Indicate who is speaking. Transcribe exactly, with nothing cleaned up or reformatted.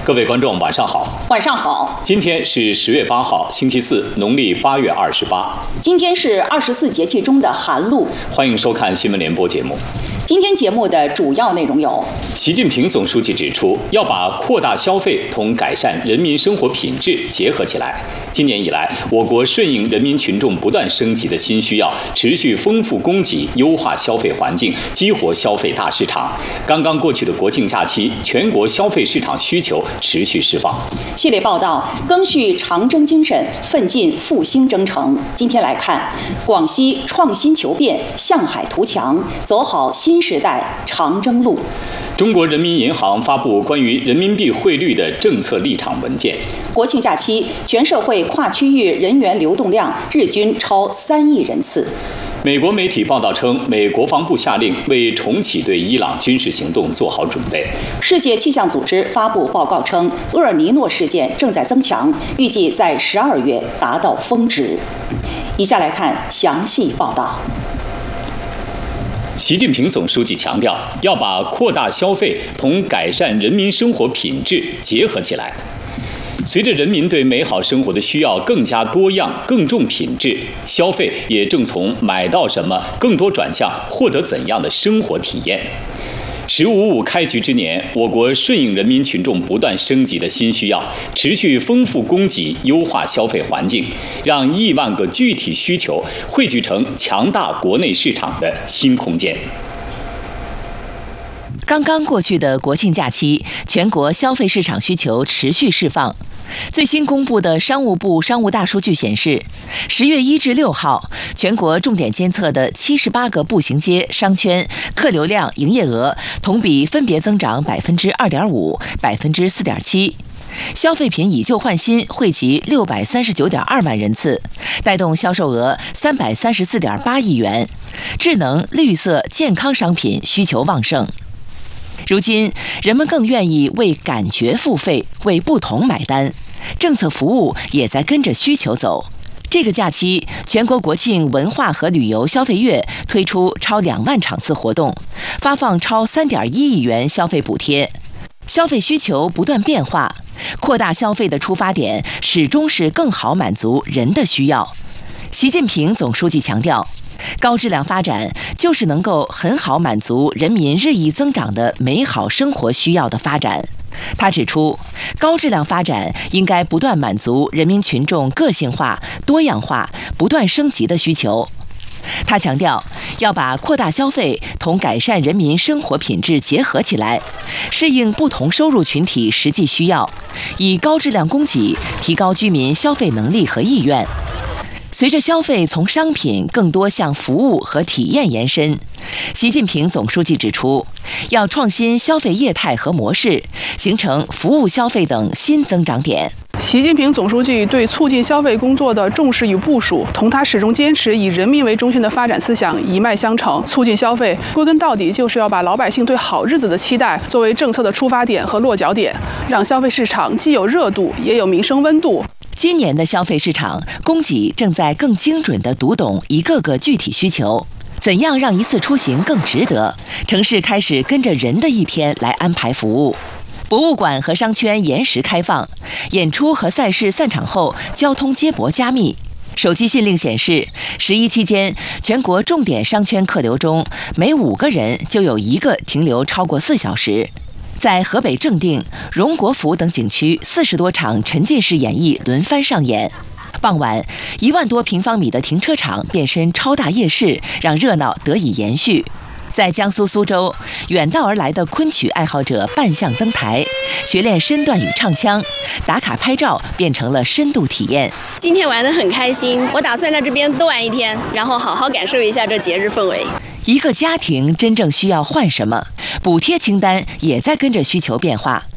Speaker 1: 各位观众，晚上好。
Speaker 2: 晚上好。
Speaker 1: 今天是十月八号，星期四，农历八月二十八。
Speaker 2: 今天是二十四节气中的寒露。
Speaker 1: 欢迎收看新闻联播节目。
Speaker 2: 今天节目的主要内容有：
Speaker 1: 习近平总书记指出，要把扩大消费同改善人民生活品质结合起来。今年以来，我国顺应人民群众不断升级的新需要，持续丰富供给，优化消费环境，激活消费大市场。刚刚过去的国庆假期，全国消费市场需求持续释放。
Speaker 2: 系列报道赓续长征精神，奋进复兴征程。今天来看，广西创新求变，向海图强，走好新时代长征路。
Speaker 1: 中国人民银行发布关于人民币汇率的政策立场文件。
Speaker 2: 国庆假期，全社会跨区域人员流动量日均超三亿人次。
Speaker 1: 美国媒体报道称，美国防部下令为重启对伊朗军事行动做好准备。
Speaker 2: 世界气象组织发布报告称，厄尔尼诺事件正在增强，预计在十二月达到峰值。以下来看详细报道。
Speaker 1: 习近平总书记强调，要把扩大消费同改善人民生活品质结合起来。随着人民对美好生活的需要更加多样、更重品质，消费也正从买到什么更多转向获得怎样的生活体验。十五五开局之年，我国顺应人民群众不断升级的新需要，持续丰富供给，优化消费环境，让亿万个具体需求汇聚成强大国内市场的新空间。
Speaker 3: 刚刚过去的国庆假期，全国消费市场需求持续释放。最新公布的商务部商务大数据显示，十月一至六号，全国重点监测的七十八个步行街、商圈客流量、营业额同比分别增长百分之二点五、百分之四点七。消费品以旧换新惠及六百三十九点二万人次，带动销售额三百三十四点八亿元。智能、绿色、健康商品需求旺盛。如今，人们更愿意为感觉付费，为不同买单，政策服务也在跟着需求走。这个假期，全国国庆文化和旅游消费月推出超两万场次活动，发放超三点一亿元消费补贴。消费需求不断变化，扩大消费的出发点始终是更好满足人的需要。习近平总书记强调，高质量发展就是能够很好满足人民日益增长的美好生活需要的发展。他指出，高质量发展应该不断满足人民群众个性化、多样化、不断升级的需求。他强调，要把扩大消费同改善人民生活品质结合起来，适应不同收入群体实际需要，以高质量供给提高居民消费能力和意愿。随着消费从商品更多向服务和体验延伸，习近平总书记指出，要创新消费业态和模式，形成服务消费等新增长点。
Speaker 4: 习近平总书记对促进消费工作的重视与部署，同他始终坚持以人民为中心的发展思想一脉相承。促进消费，归根到底就是要把老百姓对好日子的期待作为政策的出发点和落脚点，让消费市场既有热度，也有民生温度。
Speaker 3: 今年的消费市场，供给正在更精准地读懂一个个具体需求。怎样让一次出行更值得？城市开始跟着人的一天来安排服务。博物馆和商圈延时开放，演出和赛事散场后，交通接驳加密。手机信令显示，十一期间，全国重点商圈客流中，每五个人就有一个停留超过四小时。在河北正定、荣国府等景区，四十多场沉浸式演绎轮番上演。傍晚，一万多平方米的停车场变身超大夜市，让热闹得以延续。在江苏苏州，远道而来的昆曲爱好者扮相登台，学练身段与唱腔，打卡拍照变成了深度体验。
Speaker 5: 今天玩得很开心，我打算在这边多玩一天，然后好好感受一下这节日氛围。
Speaker 3: 一个家庭真正需要换什么？补贴清单也在跟着需求变化。